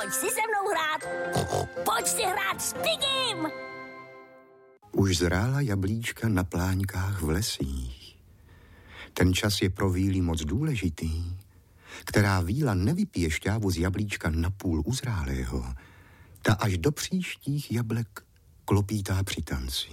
Pojď si se mnou hrát. Pojď si hrát s Pigim. Už zrála jablíčka na pláňkách v lesích. Ten čas je pro víly moc důležitý. Která víla nevypije šťávu z jablíčka napůl uzrálého, ta až do příštích jablek klopítá při tanci.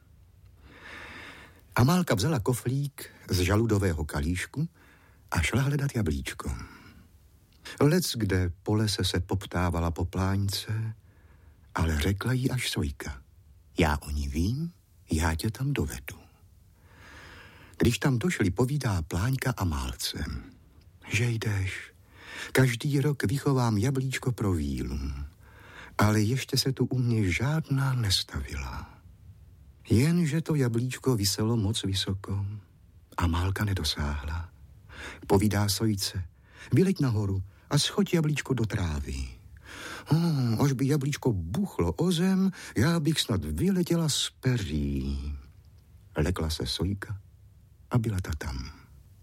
Amálka vzala koflík z žaludového kalíšku a šla hledat jablíčko. Leckde po lese se poptávala po pláňce, ale řekla jí až Sojka: já o ní vím, já tě tam dovedu. Když tam došli, povídá pláňka Amálce: že jdeš, každý rok vychovám jablíčko pro vílu, ale ještě se tu u mě žádná nestavila. Jenže to jablíčko viselo moc vysoko. Amálka nedosáhla. Povídá Sojce: vyleď nahoru a schoď jablíčko do trávy. Až by jablíčko buchlo o zem, já bych snad vyletěla z peří. Lekla se Sojka a byla ta tam.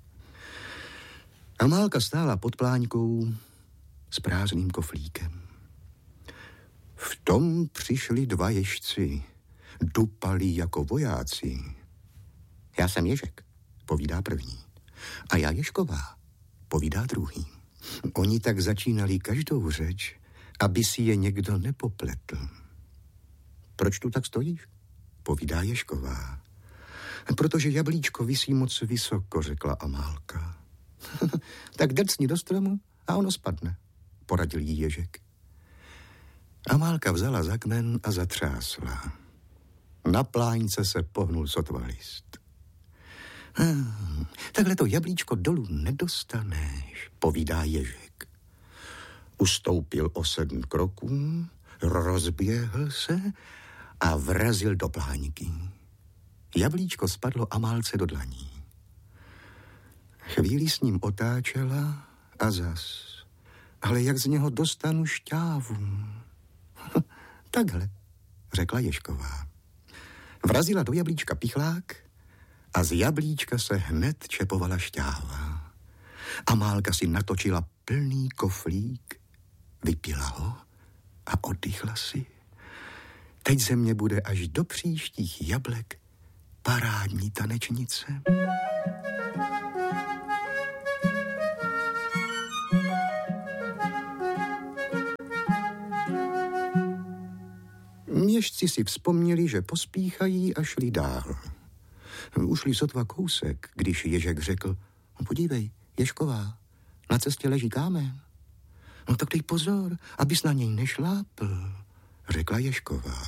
Amálka stála pod pláňkou s prázdným koflíkem. V tom přišli dva ježci, dupali jako vojáci. Já jsem Ježek, povídá první, a já Ježková, povídá druhý. Oni tak začínali každou řeč, aby si je někdo nepopletl. Proč tu tak stojíš? Povídá Ježková. Protože jablíčko visí moc vysoko, řekla Amálka. Tak drcni do stromu a ono spadne, poradil jí Ježek. Amálka vzala za kmen a zatřásla. Na pláňce se pohnul sotva list. Takhle to jablíčko dolů nedostaneš, povídá Ježek. Ustoupil o 7 kroků, rozběhl se a vrazil do pláňky. Jablíčko spadlo Amálce do dlaní. Chvíli s ním otáčela a zas. Ale jak z něho dostanu šťávu? Takhle, řekla Ježková. Vrazila do jablíčka pichlák a z jablíčka se hned čepovala šťáva. Amálka si natočila plný koflík, vypila ho a oddychla si. Teď ze mě bude až do příštích jablek parádní tanečnice. Ježci si vzpomněli, že pospíchají a šli dál. Ušli sotva kousek, když Ježek řekl: podívej, Ježková, na cestě leží kámen. No tak dej pozor, abys na něj nešlápl, řekla Ježková.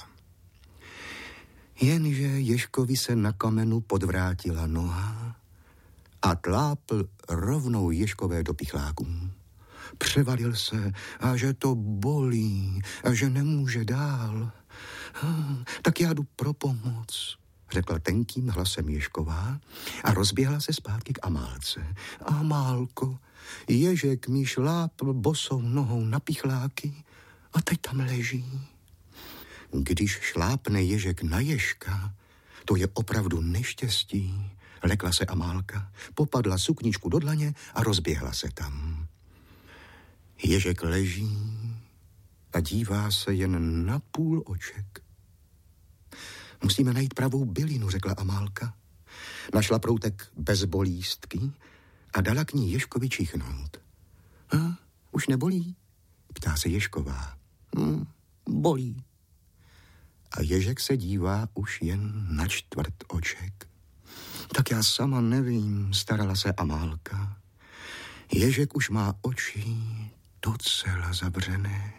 Jenže Ježkovi se na kamenu podvrátila noha a tlápl rovnou Ježkové do pichláků. Převalil se a že to bolí a že nemůže dál. Tak já jdu pro pomoc, řekla tenkým hlasem Ježková a rozběhla se zpátky k Amálce. Amálko, Ježek mi šlápl bosou nohou na pichláky a teď tam leží. Když šlápne Ježek na Ježka, to je opravdu neštěstí, lekla se Amálka, popadla sukničku do dlaně a rozběhla se tam. Ježek leží a dívá se jen na půl oček. Musíme najít pravou bylinu, řekla Amálka. Našla proutek bez bolístky a dala k ní Ježkovi čichnout. Už nebolí? Ptá se Ježková. Bolí. A Ježek se dívá už jen na čtvrt oček. Tak já sama nevím, starala se Amálka. Ježek už má oči docela zavřené.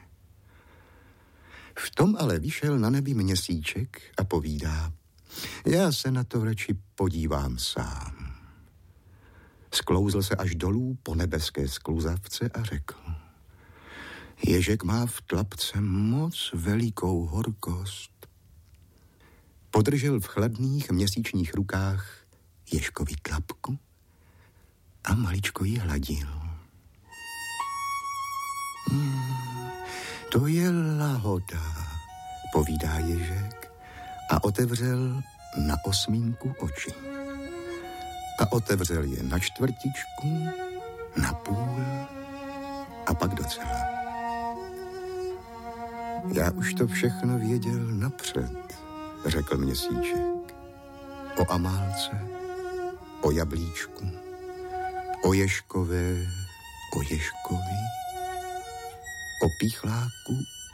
V tom ale vyšel na nebi měsíček a povídá: já se na to radši podívám sám. Sklouzl se až dolů po nebeské skluzavce a řekl: Ježek má v tlapce moc velikou horkost. Podržel v chladných měsíčních rukách Ježkovi tlapku a maličko ji hladil. To je lahoda, povídá Ježek a otevřel na 8 oči. A otevřel je na 1/4, na půl a pak docela. Já už to všechno věděl napřed, řekl Měsíček. O Amálce, o jablíčku, o Ježkové, o Ježkovi, o Píchláku